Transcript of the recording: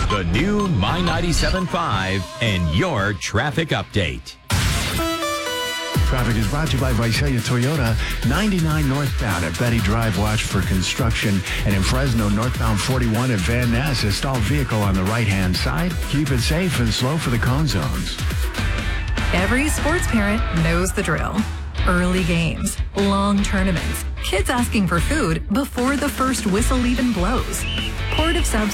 The new My 97.5 and your traffic update. Traffic is brought to you by Visalia Toyota. 99 northbound at Betty Drive, watch for construction. And in Fresno, northbound 41 at Van Ness, a stalled vehicle on the right-hand side. Keep it safe and slow for the cone zones. Every sports parent knows the drill. Early games, long tournaments, kids asking for food before the first whistle even blows. Port of Subs